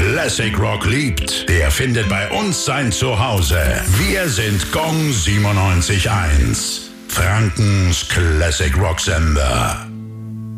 Classic Rock liebt, der findet bei uns sein Zuhause. Wir sind Gong 97.1, Frankens Classic Rock Sender.